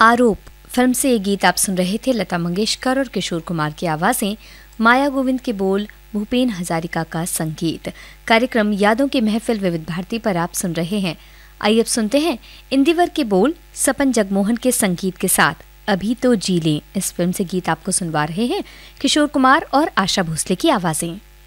आरोप फिल्म से ये गीत आप सुन रहे थे। लता मंगेशकर और किशोर कुमार की आवाज़ें, माया गोविंद के बोल, भूपेन हजारिका का संगीत। कार्यक्रम यादों की महफिल विविध भारती पर आप सुन रहे हैं। आइए अब सुनते हैं इंदिवर के बोल सपन जगमोहन के संगीत के साथ अभी तो जी लें। इस फिल्म से गीत आपको सुनवा रहे हैं किशोर कुमार और आशा भोसले की आवाज़ें।